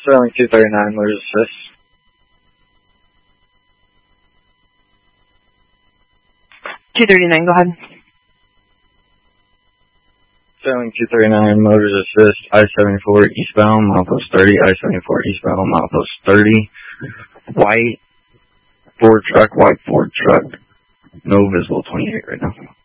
Sterling 239, Motors Assist. Go ahead. Sterling 239, Motors Assist, I-74 eastbound, milepost 30, I-74 eastbound, milepost 30. White Ford truck, no visible 28 right now.